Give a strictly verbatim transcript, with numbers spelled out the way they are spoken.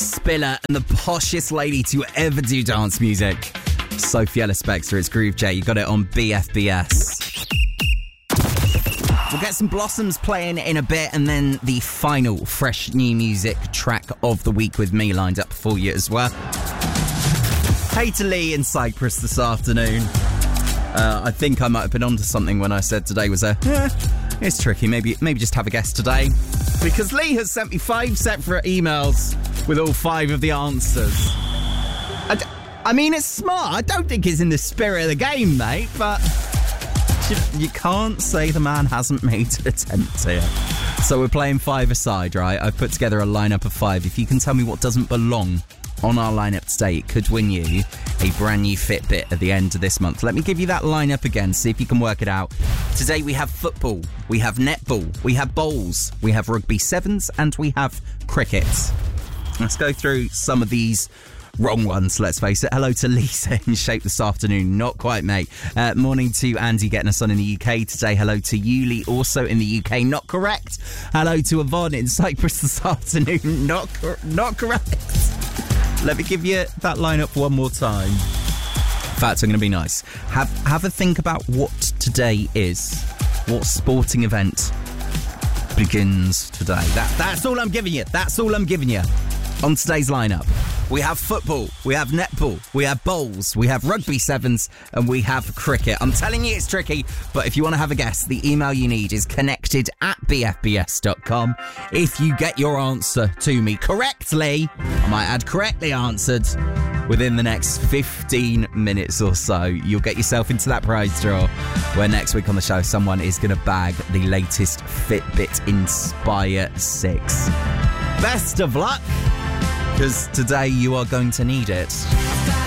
Spiller and the poshest lady to ever do dance music. Sophie Ellis Bextor, it's Groove J. You got it on B F B S. We'll get some Blossoms playing in a bit, and then the final fresh new music track of the week with me lined up for you as well. Hey to Lee in Cyprus this afternoon. Uh, I think I might have been onto something when I said today was a, eh, it's tricky, maybe maybe just have a guess today. Because Lee has sent me five separate emails with all five of the answers. I, d- I mean, it's smart. I don't think it's in the spirit of the game, mate, but you, you can't say the man hasn't made an attempt here. So we're playing five aside, right? I've put together a lineup of five. If you can tell me what doesn't belong on our lineup today, it could win you a brand new Fitbit at the end of this month. Let me give you that lineup again, see if you can work it out. Today we have football, we have netball, we have bowls, we have rugby sevens, and we have cricket. Let's go through some of these wrong ones, let's face it. Hello to Lisa in Shape this afternoon. Not quite, mate. Uh, morning to Andy getting us on in the U K today. Hello to Yuli, also in the U K. Not correct. Hello to Yvonne in Cyprus this afternoon. Not, cor- not correct. Let me give you that lineup one more time. In fact, I'm going to be nice. Have have a think about what today is. What sporting event begins today? That that's all I'm giving you. That's all I'm giving you. On today's lineup, we have football, we have netball, we have bowls, we have rugby sevens, and we have cricket. I'm telling you it's tricky, but if you want to have a guess, the email you need is connected at b f b s dot com. If you get your answer to me correctly, I might add correctly answered, within the next fifteen minutes or so, you'll get yourself into that prize draw, where next week on the show, someone is going to bag the latest Fitbit Inspire six. Best of luck, because today you are going to need it.